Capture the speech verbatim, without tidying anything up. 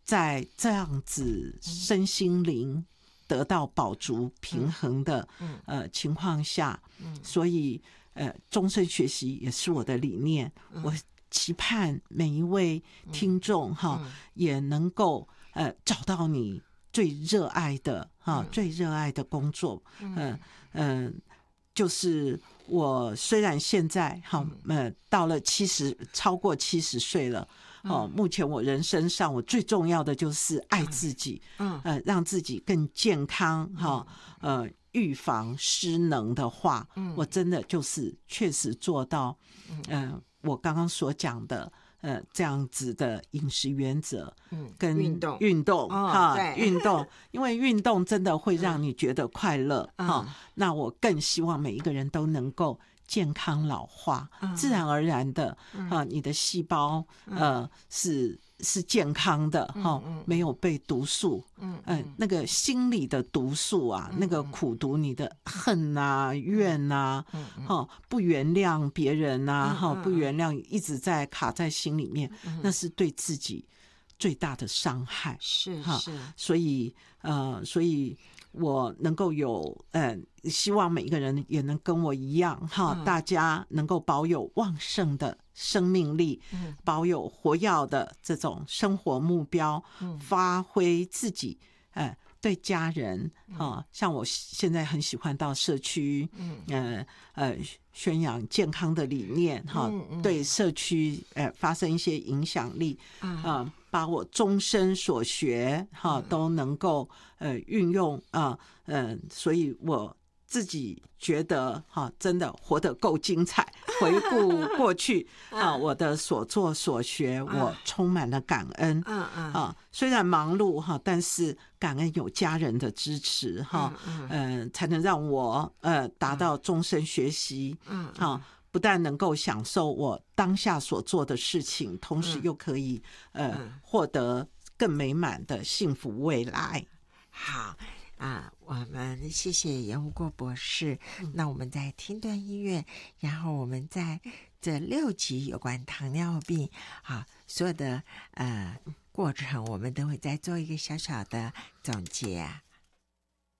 在这样子身心灵得到饱足平衡的、嗯、呃情况下，嗯、所以呃终身学习也是我的理念。嗯、我期盼每一位听众哈、嗯、也能够呃找到你最热爱的哈、嗯、最热爱的工作。嗯嗯、呃呃，就是我虽然现在哈呃到了七十超过七十岁了。哦，目前我人生上我最重要的就是爱自己，嗯，呃，让自己更健康，哈，呃，预防失能的话，嗯，我真的就是确实做到，嗯、呃，我刚刚所讲的，呃，这样子的饮食原则，嗯，跟运动，运动，哈、哦，运动，因为运动真的会让你觉得快乐，哈、嗯哦，那我更希望每一个人都能够健康老化，嗯、自然而然的，嗯、啊，你的细胞，呃，是是健康的，哈、嗯，没有被毒素，嗯、呃，那个心理的毒素啊，嗯、那个苦毒，你的恨啊、怨啊，嗯嗯、不原谅别人啊，哈、嗯，不原谅，一直在卡在心里面，嗯、那是对自己最大的伤害， 是是， 所以呃，所以。我能够有，呃，希望每一个人也能跟我一样，哈，嗯、大家能够保有旺盛的生命力，嗯、保有活跃的这种生活目标，嗯、发挥自己，呃，对家人，哈、嗯，像我现在很喜欢到社区，嗯、呃呃，宣扬健康的理念，哈、嗯嗯，对社区，呃，发生一些影响力，啊、呃。把我终身所学哈都能够呃运用啊，嗯、呃，所以我自己觉得哈，真的活得够精彩。回顾过去啊，我的所作所学，我充满了感恩。嗯嗯啊，虽然忙碌哈，但是感恩有家人的支持哈，嗯嗯、呃，才能让我呃达到终身学习。嗯啊。不但能够享受我当下所做的事情，同时又可以、嗯、呃获得更美满的幸福未来。 好啊，我们谢谢严无过博士、嗯。那我们再听段音乐，然后我们在这六集有关糖尿病啊所有的呃过程，我们都会再做一个小小的总结、啊。